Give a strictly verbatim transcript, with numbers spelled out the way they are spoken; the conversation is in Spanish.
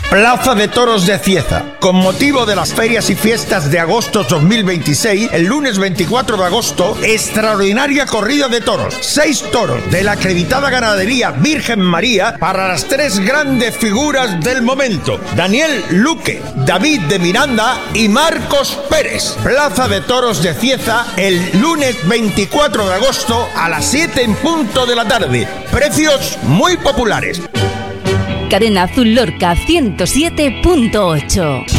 Plaza de Toros de Cieza. Con motivo de las ferias y fiestas de agosto dos mil veintiséis, el lunes veinticuatro de agosto, extraordinaria corrida de toros. Seis toros de la acreditada ganadería Virgen María para las tres grandes figuras del momento: Daniel Luque, David de Miranda y Marcos Pérez. Plaza de Toros de Cieza, el lunes veinticuatro de agosto a las siete en punto de la tarde. Precios muy populares. Cadena Azul Lorca ciento siete punto ocho.